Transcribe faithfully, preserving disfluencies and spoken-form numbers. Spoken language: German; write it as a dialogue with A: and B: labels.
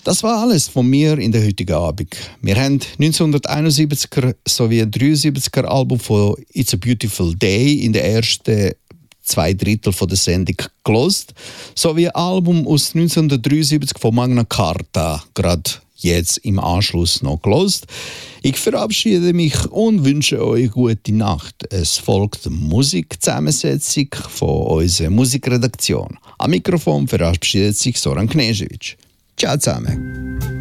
A: Das war alles von mir in der heutigen Abend. Wir haben neunzehnhunderteinundsiebziger sowie dreiundsiebziger Album von It's a Beautiful Day in der ersten zwei Drittel von der Sendung gelost, sowie ein Album aus neunzehnhundertdreiundsiebzig von Magna Carta, gerade jetzt im Anschluss noch gelost. Ich verabschiede mich und wünsche euch gute Nacht. Es folgt Musikzusammensetzung von unserer Musikredaktion. Am Mikrofon verabschiedet sich Soran Knežević. Ciao zusammen.